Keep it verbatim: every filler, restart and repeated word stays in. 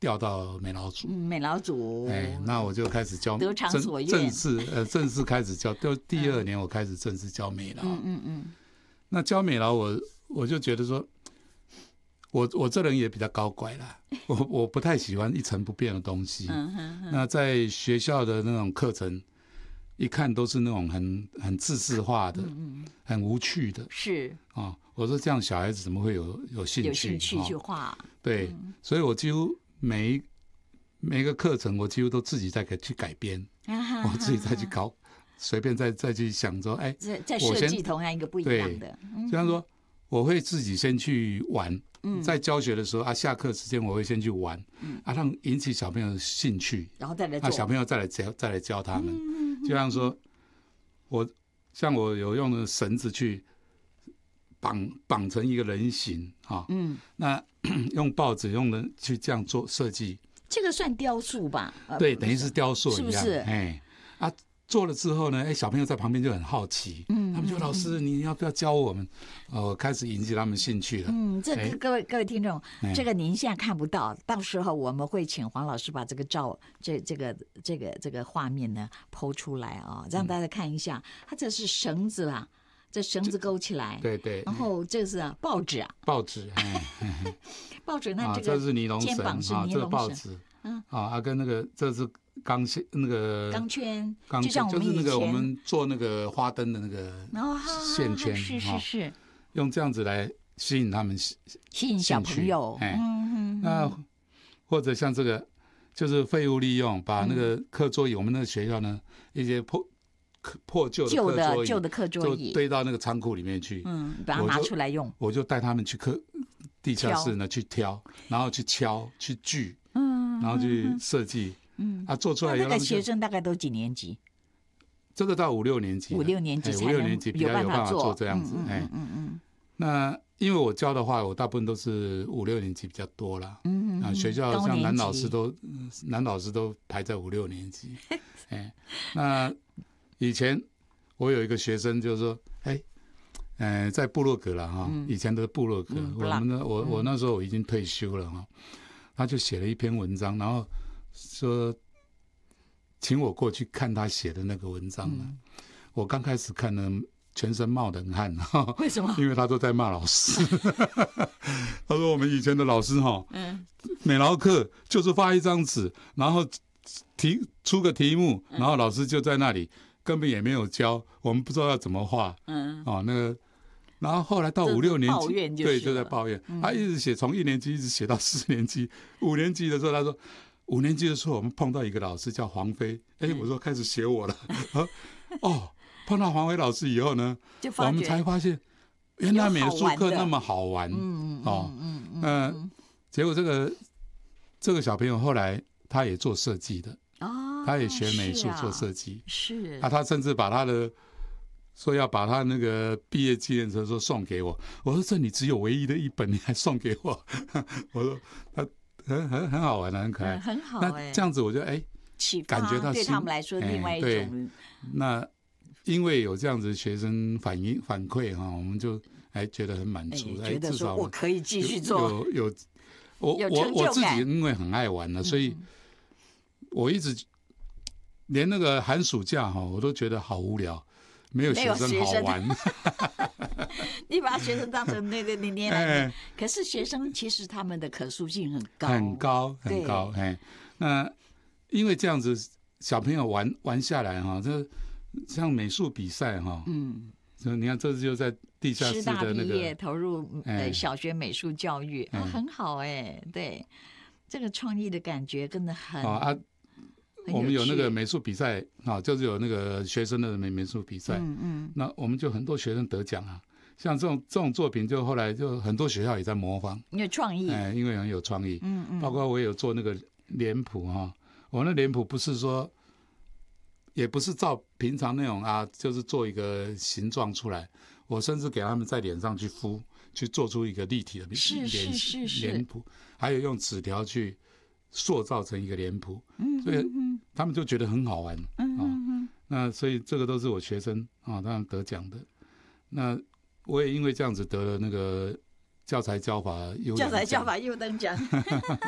调到美劳组， 嗯，美劳组， 哎，那我就开始教， 得偿所愿， 正式呃正式开始教，就第二年我开始正式教美劳， 嗯嗯嗯， 那教美劳我我就觉得说，我我这人也比较高拐啦，我我不太喜欢一成不变的东西， 嗯哼哼， 那在学校的那种课程。一看都是那种很很自式化的，嗯嗯很无趣的， 是啊、哦。我说这样小孩子怎么会有有兴趣？ 有兴趣去画、哦， 对、嗯，所以我几乎每一每一个课程，我几乎都自己再给去改编，啊、我自己再去搞，随便再再去想说，哎， 在在设计同样一个不一样的， 这样说我会自己先去玩。 嗯、 在教学的时候啊，下课时间我会先去玩，嗯、啊，让引起小朋友的兴趣， 然后再来做， 啊，小朋友再来教，再来教他们。嗯、就像说，我像我有用绳子去绑绑成一个人形啊，嗯，那用报纸用的去这样做设计， 这个算雕塑吧？ 对，等于是雕塑一样， 是不是？ 哎，啊。做了之后呢，哎，小朋友在旁边就很好奇，嗯，他们就老师，你要不要教我们？哦，开始引起他们兴趣了。 嗯，这个各位各位听众，这个您现在看不到，到时候我们会请黄老师把这个照，这这个这个这个画面呢剖出来啊、哦，让大家看一下，它这是绳子啦。这绳子勾起来， 对对， 然后这是、啊、报纸啊， 报纸， 报纸，那这个、啊、这是尼龙绳， 肩膀是尼这龙报纸，嗯，啊，跟那个这是钢线，那个钢圈， 钢圈就是那个我们做那个花灯的那个线圈， 哦、是是是、哦， 用这样子来吸引他们， 吸引小朋友， 哎，嗯、那或者像这个就是废物利用，把那个课桌椅，嗯、我们那个学校呢一些破。破旧的课桌椅， 旧的课桌椅就堆到那个仓库里面去。 嗯，把它拿出来用。 我就带他们去课地下室呢去挑，然后去敲、去锯，嗯，然后去设计，嗯，啊，做出来以后。 那个学生大概都几年级？ 这个到五六年级， 五六年级才能有办法做， 五六年级比较有办法做这样子，哎，嗯嗯。那因为我教的话，我大部分都是五六年级比较多啦，嗯啊，学校像男老师都男老师都排在五六年级，哎，那。以前我有一个学生，就是说，哎，呃，在部落格了哈，嗯、以前的部落格，嗯、我们呢，我我那时候我已经退休了哈，他就写了一篇文章，然后说，请我过去看他写的那个文章呢。嗯、我刚开始看呢，全身冒冷汗， 为什么？ 因为他都在骂老师。他说我们以前的老师哈，嗯，美劳课就是发一张纸，然后题出个题目，然后老师就在那里。根本也没有教，我们不知道要怎么画，嗯，哦，那个，然后后来到五六年级， 就对，就在抱怨，嗯、他一直写，从一年级一直写到四年级，五年级的时候，他说，五年级的时候我们碰到一个老师叫黄飞，哎、欸，我说开始写我了，哦，碰到黄飞老师以后呢，我们才发现，原来美术课那么好玩，嗯哦，嗯嗯，呃，结果这个这个小朋友后来他也做设计的。哦，他也学美术做设计， 是 啊, 是啊，他甚至把他的说要把他那个毕业纪念册说送给我，我说这你只有唯一的一本，你还送给我，我说他很很很好玩的，很可爱， 嗯、很好、欸。 那这样子我就哎，感觉到对他们来说另外一种。 那因为有这样子学生反应反馈哈，我们就哎觉得很满足， 哎，觉得说我可以继续做， 有有我我我自己因为很爱玩了，所以。我一直连那个寒暑假哈，我都觉得好无聊，没有学生好玩。 你把学生当成那个你念来，可是学生其实他们的可塑性很高， 很高很高。哎，那因为这样子，小朋友玩玩下来哈，这像美术比赛哈，嗯，你看这就在地下室的那个投入呃小学美术教育，啊，很好哎，对，这个创意的感觉真的很啊。 我们有那个美术比赛啊，就是有那个学生的美美术比赛，嗯嗯，那我们就很多学生得奖啊。像这种这种作品，就后来就很多学校也在模仿， 因为创意， 哎，因为很有创意， 嗯嗯， 包括我有做那个脸谱哈，我那脸谱不是说，也不是照平常那种啊，就是做一个形状出来，我甚至给他们在脸上去敷，去做出一个立体的脸是是是是脸谱，还有用纸条去。塑造成一个脸谱，所以他们就觉得很好玩，嗯嗯、那所以这个都是我学生啊，他们得奖的。那我也因为这样子得了那个教材教法优教材教法优等奖。